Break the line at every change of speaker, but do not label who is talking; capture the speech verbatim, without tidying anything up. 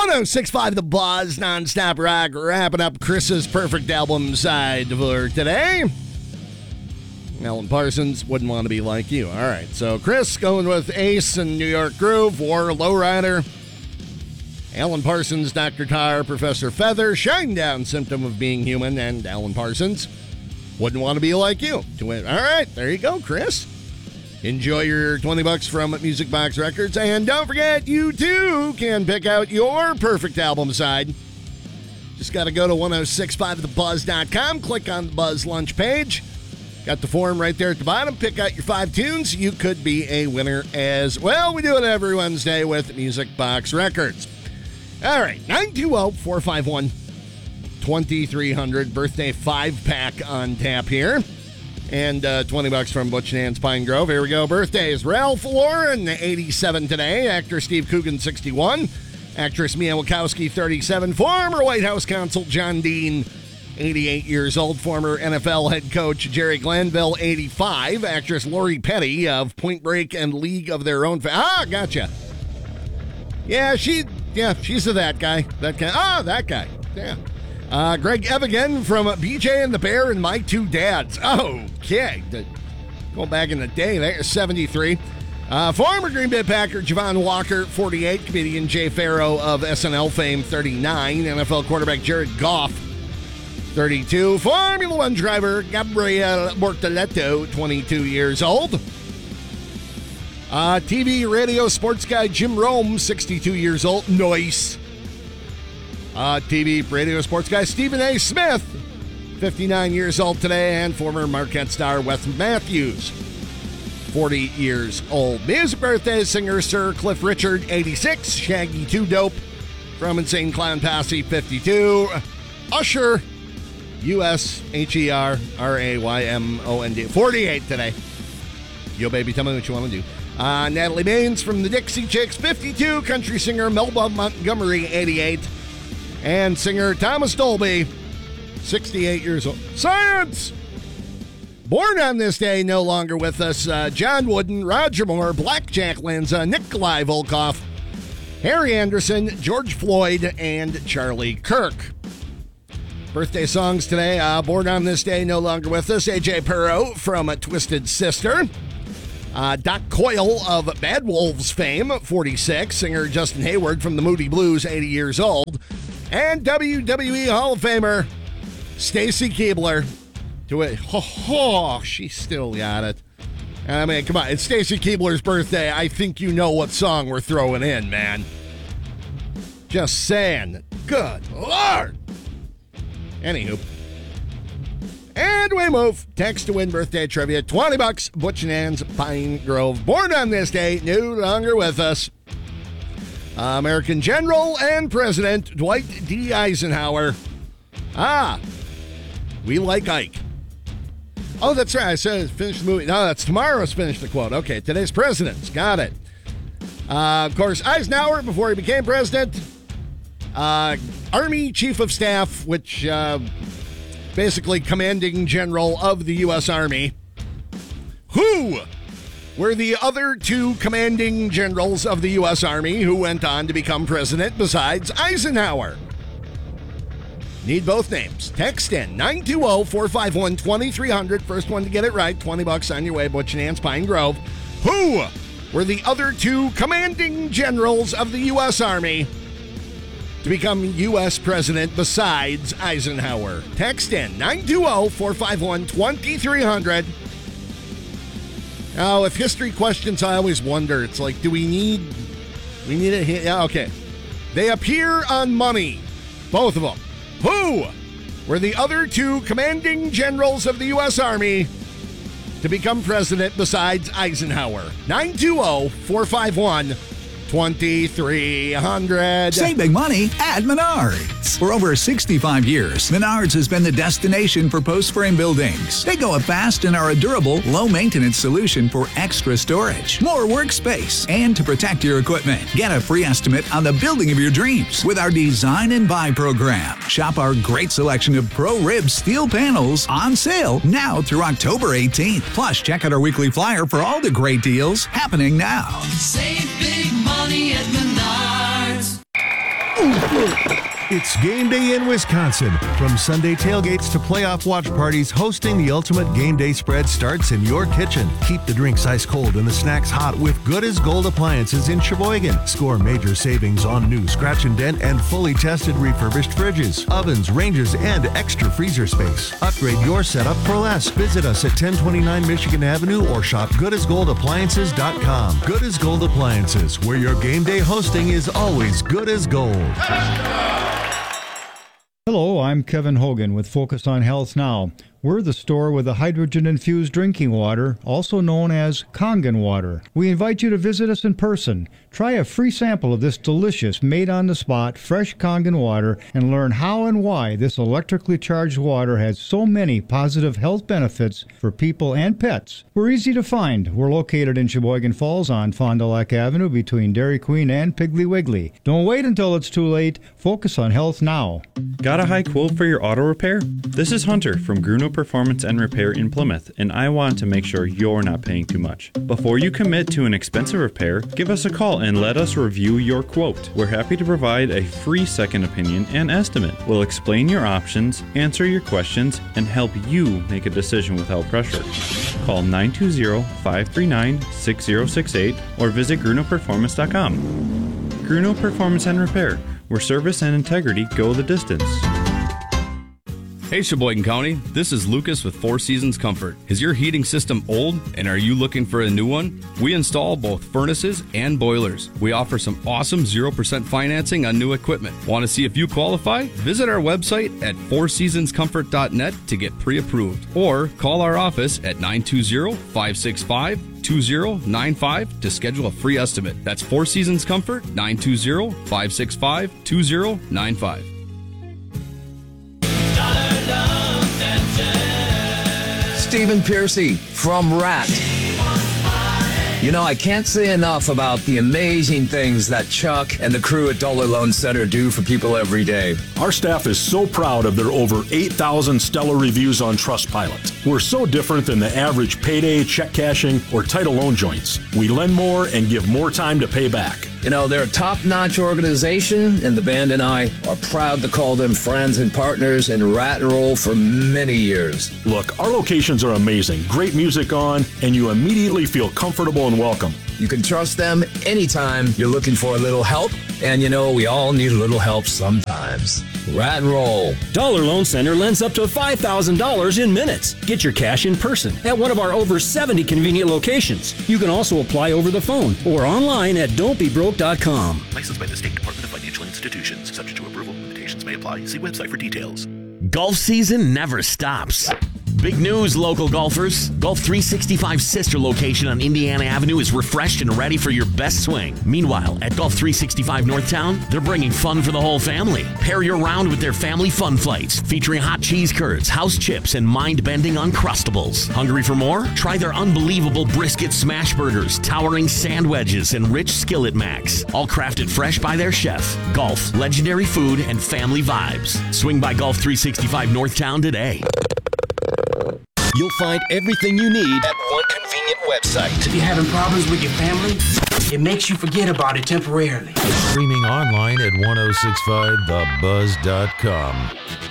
one oh six point five The Buzz, nonstop rock, wrapping up Chris's perfect album side for today. Alan Parsons, Wouldn't Want to Be Like You. All right, so Chris going with Ace and New York Groove, War, Lowrider. Alan Parsons, Doctor Tar, Professor Feather, Shinedown, Symptom of Being Human, and Alan Parsons, Wouldn't Want to Be Like You. To win. All right, there you go, Chris. Enjoy your twenty bucks from Music Box Records. And don't forget, you too can pick out your perfect album side. Just got to go to ten sixty-five the buzz dot com, click on the Buzz Lunch page. Got the form right there at the bottom. Pick out your five tunes. You could be a winner as well. We do it every Wednesday with Music Box Records. All right, nine two zero, four five one, two three zero zero. Birthday five-pack on tap here. And uh, twenty bucks from Butch and Ann's Pine Grove. Here we go. Birthdays. Ralph Lauren, eighty-seven today. Actor Steve Coogan, sixty-one. Actress Mia Wachowski, thirty-seven. Former White House counsel John Dean, eighty-eight years old. Former N F L head coach Jerry Glanville, eighty-five. Actress Lori Petty of Point Break and League of Their Own. Fa- ah, gotcha. Yeah, she, yeah, she's a that guy. That guy. Ah, that guy. Yeah. Uh, Greg Evigan from B J and the Bear and My Two Dads. Okay. Going back in the day, there, seventy-three. Uh, former Green Bay Packer Javon Walker, forty-eight. Comedian Jay Farrow of S N L fame, thirty-nine. N F L quarterback Jared Goff, thirty-two. Formula One driver Gabriel Bortoleto, twenty-two years old. Uh, T V, radio, sports guy Jim Rome, sixty-two years old. Nice. Uh, T V, radio, sports guy Stephen A. Smith, fifty-nine years old today. And former Marquette star Wes Matthews, forty years old. Music birthdays, singer Sir Cliff Richard, eighty-six. Shaggy Two Dope from Insane Clown Posse, fifty-two. Usher, U S H E R R A Y M O N D, forty-eight today. Yo, baby, tell me what you want to do. Uh, Natalie Maines from the Dixie Chicks, fifty-two. Country singer Melba Montgomery, eighty-eight. And singer Thomas Dolby, sixty-eight years old. Science! Born on this day, no longer with us, uh, John Wooden, Roger Moore, Blackjack Lanza, Nikolai Volkov, Harry Anderson, George Floyd, and Charlie Kirk. Birthday songs today. Uh, born on this day, no longer with us, A J Perot from Twisted Sister. Uh, Doc Coyle of Bad Wolves fame, forty-six. Singer Justin Hayward from the Moody Blues, eighty years old. And W W E Hall of Famer Stacy Keibler. To it. Ho, ho, she still got it. I mean, come on. It's Stacy Keibler's birthday. I think you know what song we're throwing in, man. Just saying. Good Lord. Anywho. And we move. Text to win birthday trivia. twenty bucks. Butch and Ann's Pine Grove. Born on this day. No longer with us. Uh, American General and President Dwight D. Eisenhower. Ah. We like Ike. Oh, that's right. I said finish the movie. No, that's tomorrow's finish the quote. Okay, today's presidents. Got it. Uh, of course, Eisenhower, before he became president, uh, Army Chief of Staff, which uh, basically commanding general of the U S Army. Who were the other two commanding generals of the U S Army who went on to become president besides Eisenhower? Need both names. Text in nine two zero, four five one, two three zero zero. First one to get it right. twenty bucks on your way. Butch and Ann's Pine Grove. Who were the other two commanding generals of the U S Army to become U S president besides Eisenhower? Text in nine two zero, four five one, two three zero zero. Now, if history questions, I always wonder. It's like, do we need... We need a hint? Yeah, okay. They appear on money. Both of them. Who were the other two commanding generals of the U S Army to become president besides Eisenhower? nine two zero, four five one, two three zero zero.
Save big money at Menards. For over sixty-five years, Menards has been the destination for post-frame buildings. They go up fast and are a durable, low-maintenance solution for extra storage, more workspace, and to protect your equipment. Get a free estimate on the building of your dreams with our Design and Buy program. Shop our great selection of Pro-Rib steel panels on sale now through October eighteenth. Plus, check out our weekly flyer for all the great deals happening now.
Save big money at Menards. It's game day in Wisconsin. From Sunday tailgates to playoff watch parties, hosting the ultimate game day spread starts in your kitchen. Keep the drinks ice cold and the snacks hot with Good as Gold appliances in Sheboygan. Score major savings on new scratch and dent and fully tested refurbished fridges, ovens, ranges, and extra freezer space. Upgrade your setup for less. Visit us at ten twenty-nine Michigan Avenue or shop good as gold appliances dot com. Good as Gold Appliances, where your game day hosting is always good as gold.
Hello, I'm Kevin Hogan with Focus on Health Now. We're the store with the hydrogen-infused drinking water, also known as Kangen water. We invite you to visit us in person. Try a free sample of this delicious, made-on-the-spot, fresh Kangen water and learn how and why this electrically charged water has so many positive health benefits for people and pets. We're easy to find. We're located in Sheboygan Falls on Fond du Lac Avenue between Dairy Queen and Piggly Wiggly. Don't wait until it's too late. Focus on health now.
Got a high quote for your auto repair? This is Hunter from Gruno Performance and Repair in Plymouth, and I want to make sure you're not paying too much. Before you commit to an expensive repair, give us a call and let us review your quote. We're happy to provide a free second opinion and estimate. We'll explain your options, answer your questions, and help you make a decision without pressure. Call nine two zero, five three nine, six zero six eight or visit gruno performance dot com. Gruno Performance and Repair, where service and integrity go the distance.
Hey Sheboygan County, this is Lucas with Four Seasons Comfort. Is your heating system old and are you looking for a new one? We install both furnaces and boilers. We offer some awesome zero percent financing on new equipment. Want to see if you qualify? Visit our website at four seasons comfort dot net to get pre-approved or call our office at nine two zero, five six five, two zero nine five to schedule a free estimate. That's Four Seasons Comfort, nine two zero, five six five, two zero nine five.
Stephen Piercy from Rat. You know, I can't say enough about the amazing things that Chuck and the crew at Dollar Loan Center do for people every day.
Our staff is so proud of their over eight thousand stellar reviews on Trustpilot. We're so different than the average payday, check cashing, or title loan joints. We lend more and give more time to pay back.
You know, they're a top-notch organization, and the band and I are proud to call them friends and partners in Rat and Roll for many years.
Look, our locations are amazing. Great music on, and you immediately feel comfortable and welcome.
You can trust them anytime you're looking for a little help, and you know, we all need a little help sometimes. Rat and Roll.
Dollar Loan Center lends up to five thousand dollars in minutes. Get your cash in person at one of our over seventy convenient locations. You can also apply over the phone or online at don't be broke dot com.
Licensed by the State Department of Financial Institutions. Subject to approval. Limitations may apply. See website for details.
Golf season never stops. Big news, local golfers. Golf three sixty-five's sister location on Indiana Avenue is refreshed and ready for your best swing. Meanwhile, at Golf three sixty-five Northtown, they're bringing fun for the whole family. Pair your round with their family fun flights, featuring hot cheese curds, house chips, and mind-bending Uncrustables. Hungry for more? Try their unbelievable brisket smash burgers, towering sand wedges, and rich skillet macks. All crafted fresh by their chef. Golf, legendary food, and family vibes. Swing by Golf three sixty-five Northtown today.
You'll find everything you need at one convenient website.
If you're having problems with your family, it makes you forget about it temporarily.
Streaming online at ten sixty-five the buzz dot com.